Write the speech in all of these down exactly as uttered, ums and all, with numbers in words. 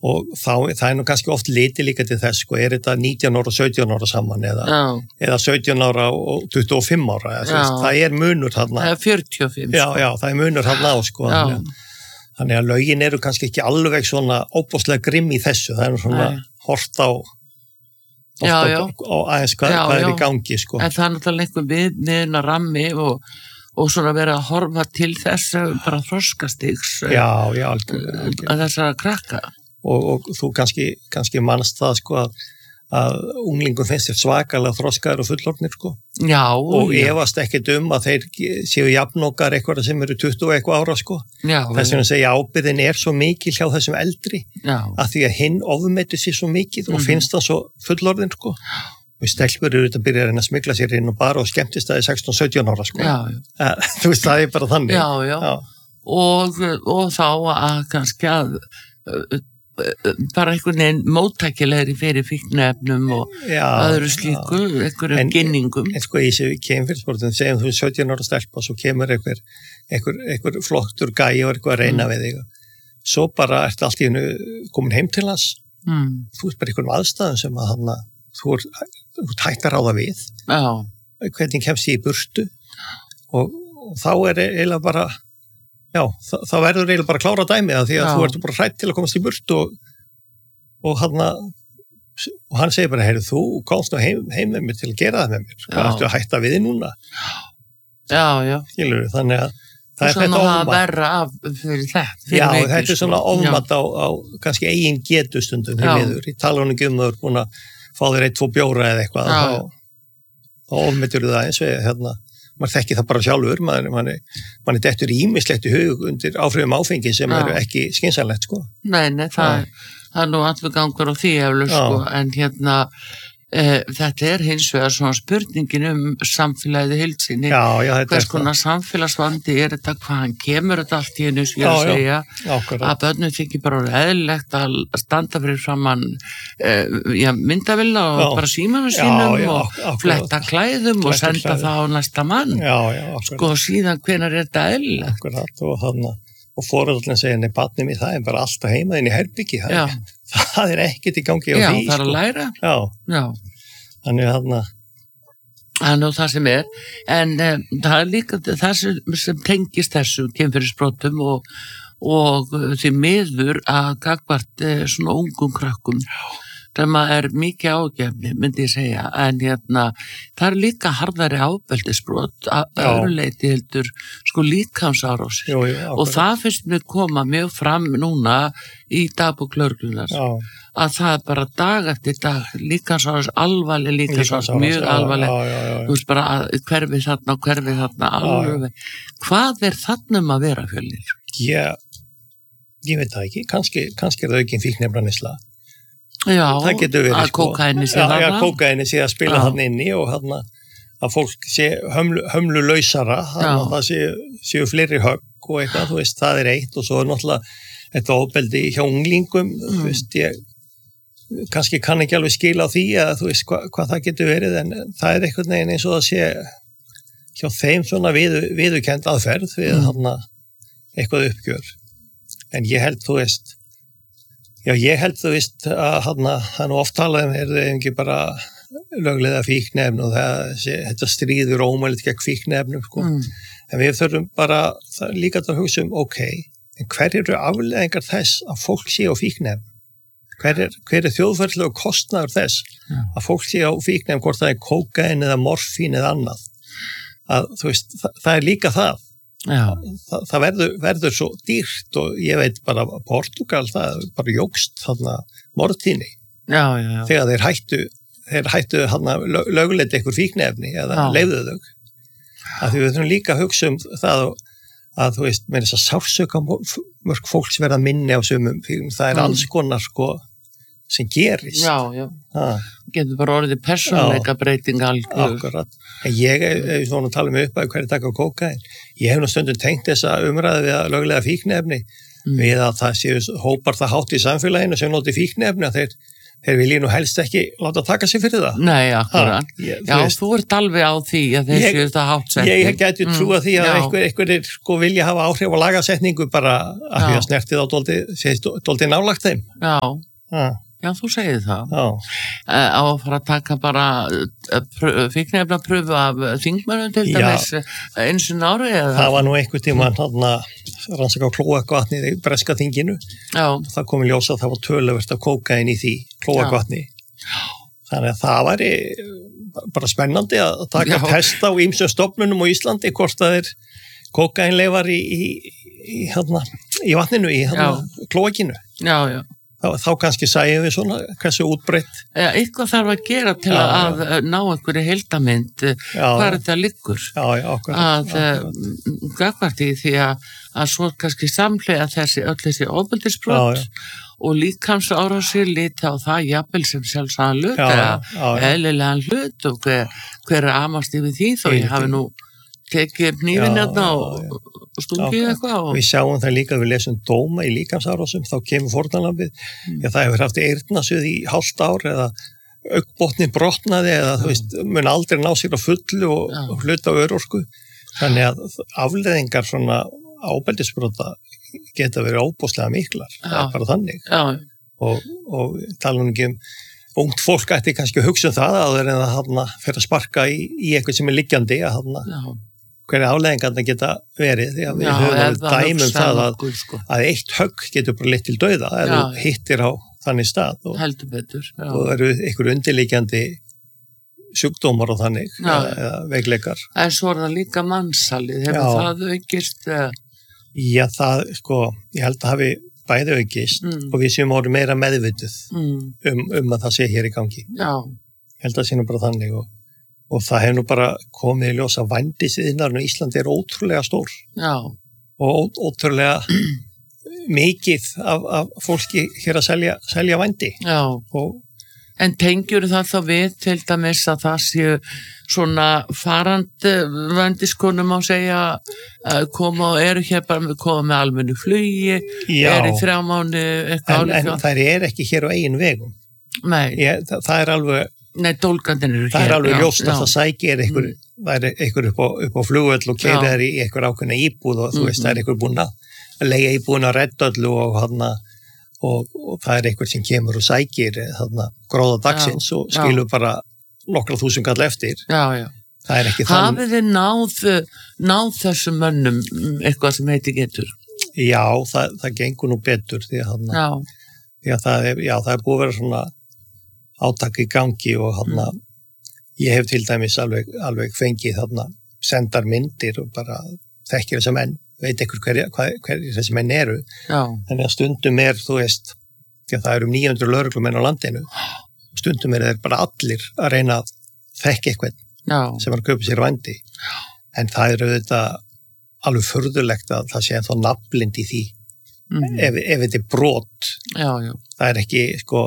og þá, það er nú kannski oft litið líka til þess, sko, er þetta nítján ára og sautján ára saman eða, eða sautján ára og tuttugu og fimm ára, eða, veist, það er munur þarna. Það er fjörutíu og fimm. Já, já, það er munur þarna á, sko. Þannig, þannig að lögin eru kannski ekki alveg svona óbúslega grimm í þessu, það er svona Nei. hort á, já, á, já. á aðeins hvað, já, hvað er já. í gangi, sko. En það er náttúrulega einhver við, miðuna rammi og og svona vera að horfa til þess bara þroskastigs já, já, algjörlega, algjörlega. að þess að krakka og, og þú kannski, kannski manst það sko að, að unglingum finnst þér svakalega þroskaður og fullorðnir sko já, og já. efast ekkert um að þeir séu jafnokar eitthvað sem eru tuttugu og eitthvað ára sko já, þess vegna segja ábyrðin er svo mikil hjá þessum eldri já. að því að hinn ofmetur sér svo mikið mm. og finnst það svo fullorðin sko og stelpur eru þetta að byrja að reyna að smygla sér inn og bara og skemmtist það í sextán sautján ára sko. Já, já. Þú veist, það er bara þannig. Já, já. já. Og, og þá að kannski að bara einhvern veginn móttækilegri fyrir fíkniefnum og já, öðru slíku, einhverjum ginningum. En sko, í þessu kemfyrirsportum, segjum þú sautján ára stelpa og svo kemur einhver, einhver, einhver flottur gæi og eitthvað að reyna mm. við þig. Svo bara ertu allt í hennu komin heim til hans. Mm. Þú ert bara einhverjum aðstæðum sem að hann að þú ert þú hægt að ráða við já. Hvernig kemst ég í burtu og, og þá er eiginlega bara já, það, það verður eiginlega bara að klára dæmið að því að já. Þú ert bara hrætt til að komast í burtu og, og, hann, og hann segir bara, heyrðu, þú komst nú heim, heim með mér til að gera það með mér hvað ertu að hætta við þið núna já, já Skilur, þannig að það er þetta ofmat verra af fyrir þetta fyrir já, veikir, þetta er svona ofmat á, á kannski eigin getustundum fyrir miður, ég tala hún ekki um þau búin að fá þér eitt, tvo bjóra eða eitthvað ja. þá, þá ofmetur það eins og hérna, maður þekki það bara sjálfur maður, manni, manni dettur ímislegt í hug undir áhrifum áfengi sem ja. eru ekki skynsamlegt sko. Nei, nei, það, ja. það er nú allur gangur á því eflu sko, en hérna e, þetta er hins vegar svona spurningin um samfélagið heilsinni hvers konar samfélagsvandi er þetta, hvaðan kemur þetta allt í hennu sem ég að segja já, að börnum þykir bara eðlilegt að standa fyrir framann e, já, myndavilla og já. bara símanum sínum já, já, og akkurat. fletta klæðum fletta og senda klæðum. það á næsta mann já, já, sko síðan hvenær er þetta eðlilegt akkurat og hann og foreldrarnir segja, nei, barnið mér, það er bara alltaf heima inn í herbyggi, það, það er ekkert í gangi á já, því. Já, það er að læra. Já, já. Þannig að þarna. Það er það sem er, en um, það er líka það sem, sem tengist þessu kynferðisbrotum og, og því miður að gagvart eh, svona ungum krakkum. Já. sem er mikið ágefni, myndi ég segja, en hérna, það er líka harðari ábeldisbrot að öðru leyti heldur sko líkamsárásir og það finnst mér koma mjög fram núna í dagbók lögreglunnar að það er bara dag eftir dag líkamsárás, alvarleg líkamsárás, mjög alvarleg, þú veist bara að hverfið þarna og hverfið þarna alveg. Hvað er þarna um að vera Fjölnir? Já, ég veit það ekki, kannski, kannski er það ekki fíkniefnaneysla. Já, það getur verið að sko. kókaini sé já, þarna. Já, kókaini sé að spila þarna inni og þarna að fólk sé hömlu, hömlu lausara, þarna að það séu, séu fleiri högg og eitthvað, þú veist, það er eitt og svo er náttúrulega þetta ofbeldi hjá unglingum, mm. þú veist, ég kannski kann ekki alveg skila á því að þú veist hva, hvað það getur verið en það er eitthvað neginn eins og það sé hjá þeim svona viðu, viðurkennd aðferð við mm. þarna eitthvað uppgjör. En ég held, þú veist, Já, ég held þú veist að hann er nú oft talað um er það ekki bara lögleiða fíkniefni og það, þetta stríður ómælit gegn fíkniefnum sko. Mm. En við þurfum bara það, líka að hugsa um, ok, en hver eru afleiðingar þess að fólk sé á fíkniefni? Hver er, hver er þjóðferðslega kostnaður þess ja. Að fólk sé á fíkniefni, hvort það er kókain eða morfín eða annað? Að, þú veist, það, það er líka það. Þa, það verður, verður svo dýrt og ég veit bara Portugal það bara jógst þarna morðtíðni þegar þeir hættu þeir hættu þarna lögleita einhver fíkniefni eða leyfðu þau að því við þurfum líka að hugsa um það að þú veist með þess að sársauka mörg fólks verða minni á sumum það er mm. alls konar sko sem gerist. Já, já. Ah. Getur bara orðið persónuleika breyting algjör. Akkurat. En ég er svona að tala um upp að hverju taka kókain. Ég hef nú stundum tengt þessa umræði við að löglega fíkniefni mm. við að það séu hópar það hátt í samfélaginu sem noti fíkniefni að þeir þeir vilji nú helst ekki láta taka sig fyrir það. Nei, akkurat. Ha, ég, Já, veist, þú ert alveg á því að þeir séu þetta hátsetning. Ég gæti trúa því að Já. einhver, einhver sko vilja hafa áhrif á lagasetningu bara að því að snertið á dóldi nálagt þeim. Já. Ha. Já, þú segir það. Já. Á að fara að taka bara fíkniefna pröfu af þingmönnum til dæmis eins og ári eða? Það var nú einhver tíma hann að rannsaka á klóakvatnið í breska þinginu. Já. Það kom í ljós að það var töluvert af kókain í því klóakvatni. Þannig að það væri bara spennandi að taka Já. Test á ýmsum stofnunum á Íslandi hvort það er kókainleifar í, í, í, hérna, í vatninu, í hérna, klóakinu. Já, já. Þá, þá kannski sæjum við svona hversu útbreytt. Ja, eitthvað þarf að gera til já, að já. Ná einhverju heildamynd hvað er þetta liggur já, já, okkur, að gagvart í því að, að svo kannski samlega þessi öll þessi ofbeldisbrot og líkams árásir líta á það jafnvel sem sjálfsagðan hlut eða eðlilegan hlut og hver, hver er amast yfir því þó ég hafi nú tekið hnífinn hérna og, og stungið eitthvað. Og... Við sjáum það líka að við lesum dóma í líkamsárásum, þá kemur fórnarlambið, mm. já það hefur haft eyrnasuð í hálft ár eða augnbotnin brotnaði eða þú veist, mun aldrei ná sér á fullu og, og hluta á örorku. Þannig að afleiðingar svona ábeldisbrota geta verið óbúslega miklar, það er bara þannig. Já. Og, og tala um ekki um ungt fólk ætti kannski að hugsa um það að það er að hana fyrir að sparka í, í eitthvað sem er liggjandi að hana hverja afleiðingarna geta verið því að við Já, höfum dæmum það að, okkur, sko. Að eitt högg getur bara leitt til dauða ef þú hittir á þannig stað og, heldur betur Já. Og eru einhver undirliggjandi sjúkdómar og þannig Já. Eða veikleikar. En svo er það líka mannsalið, hefur Já. Það aukist? Já, það, sko, ég held að hafi bæði aukist mm. og við séum orðið meira meðvituð mm. um, um að það sé hér í gangi. Já. Ég held að það sé nú bara þannig og, og það hefur nú bara komið í ljós að vændisiðnaðurinn í Íslandi er ótrúlega stór. Já. Og ó, ótrúlega mikið af, af fólki hér að selja, selja vændi. Já. Og en tengjur það þá við til dæmis að það séu svona farandi vændiskonum á segja að koma og eru hér bara koma með almennu flugi, eru í þrjá mánu eitthvað en, en þær er ekki hér á eigin vegum. Nei. Ég, það, það er alveg Nei, dólgandinn eru hér. Það er alveg ljóst að það sækir einhver, mm. það er einhver upp á, upp á flugvöll og keyrir í einhver ákveðna íbúð og þú veist, mm. það er einhver búinn að leigja íbúðin að redda öllu og hann Og, og það er einhver sem kemur og sækir þarna gróða dagsins já, og skilur já. Bara nokkra þúsund kall eftir. Já, já. Það er ekki þannig. Hafið þið náð, náð þessum mönnum eitthvað sem heiti getur? Já, það, það gengur nú betur því að, hana, því að það, er, já, það er búið að vera svona átak í gangi og hana, mm. ég hef til dæmis alveg, alveg fengið þarna sendar myndir og bara þekkir þessa menn. Veit einhver hverja hver, hver þessi menn eru Já. Þannig að stundum er þú veist, því að það eru um níu hundruð lögreglumenn á landinu stundum er þeir bara allir að reyna að þekka eitthvað Já. Sem er að kaupa sér vændi en það er auðvitað alveg furðulegt að það sé ennþá nafnblind í því mm-hmm. ef, ef þetta er brot Já, já. það er ekki sko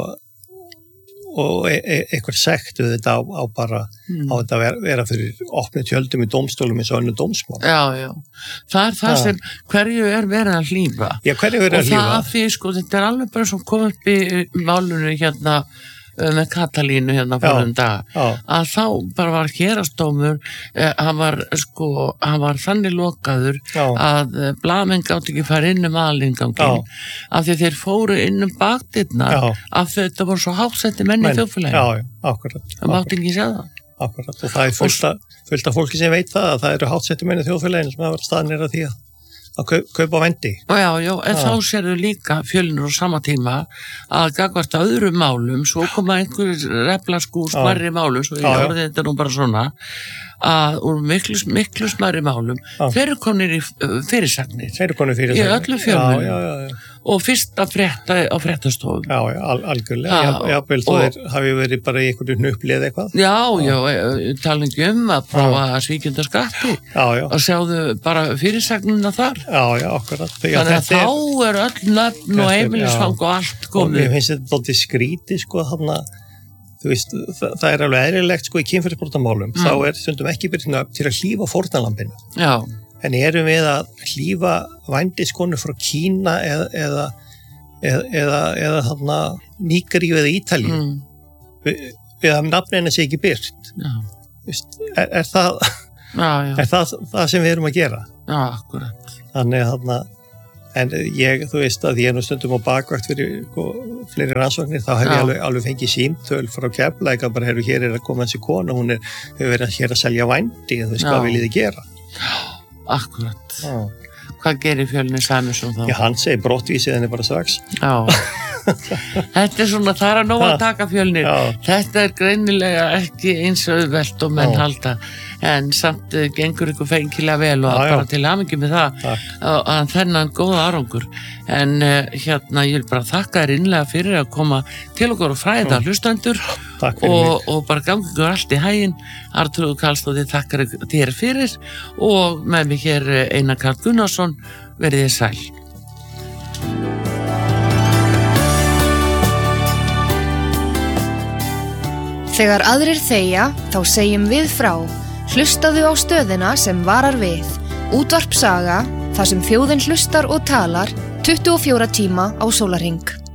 og e e eitthvað sekt auðvitað á, á bara mm. á þetta vera, vera fyrir opnið tjöldum í dómstólum eins og önnu dómsmál. Já, já. Það er það ja. Sem hverju er verið að hlífa. Já, hverju er verið að hlífa. Og það að því, sko, þetta er alveg bara svo komið upp í málunum hérna með Katalínu hérna fyrir en dag já. Að þá bara var hérastómur eh, hann var sko hann var þannig lokaður já. Að eh, blaðmenn gátt ekki fara inn um aðlinganginn af því þeir fóru inn um bakdyrnar af þetta voru svo hásetti menn í þjóðfélaginu. Já, já, akkurat. Það mátti ekki segja það. Akkurat og það er fullt af, fullt af fólki sem veit það að það eru hásetti menn í þjóðfélaginu sem hafa staðnir að því að að kaupa vændi. Já, já, en þá sérðu líka fjölnir á sama tíma að gagvart öðrum málum, svo koma einhver reflaskú smarri málum, svo ég orði þetta nú bara svona, að úr miklu, miklu smarri málum, þeir eru konir í fyrirsagnir. Þeir eru konir í fyrirsagnir. Í öllu fjölnir. Já, já, já, já. Og fyrst að frétta á fréttastofum. Já, já, al algjörlega. Já, jável, þú er, hafi verið bara í einhverju hnupplið eitthvað. Já, já, talingi um að prófa að svíkjunda skatti. Já, já. Og sjáðu bara fyrirsagnina þar. Já, já, akkurat. Þannig að þá er öll nöfn og heimilisfang og allt komið. Og mér finnst þetta doldið skrítið, sko, þarna, þú veist, það, það er alveg eðlilegt, sko, í kynferðisbrotamálum, mm. þá er stundum ekki byrjað nöfn til að hlífa fórnarlambinu. Já. En erum við að hlífa vændiskonu frá Kína eða, eða, eða, eða, eða þarna Nígeríu eða Ítalíu mm. eða nafnina sé ekki birt Vist, er, er það já, já. er það það sem við erum að gera já, akkurat þannig að þarna en ég, þú veist að ég er nú stundum á bakvakt fyrir fleiri rannsóknir, þá hef ég alveg, alveg fengið símtöl frá Keflavík að bara, heyrðu, hér er að koma þessi kona, hún er, hefur verið hér að selja vændi, þú veist, hvað viljið þið gera? Já, akkurat. Já. Hvað gerir Fjölnir Sæmundsson þá? Já, hann segir brottvísið henni bara strax. Já. Þetta er svona, það er að nóg að taka Fjölnir. Já. Þetta er greinilega ekki eins auðvelt og menn Já. halda, en samt uh, gengur ykkur fengilega vel og já, bara já. til hamingju með það að, að þennan góða árangur. En uh, hérna, ég vil bara þakka þér innlega fyrir að koma til okkur og fræða hlustendur og, og bara gangi ykkur allt í hæginn. Arnþrúður Karlsdóttir þakkar þér fyrir og með mig hér Einar Karl Gunnarsson, verið þið sæl. Þegar aðrir þegja, þá segjum við frá. Hlustaðu á stöðina sem varar við. Útvarp Saga, þar sem þjóðin hlustar og talar tuttugu og fjóra tíma á sólarhring.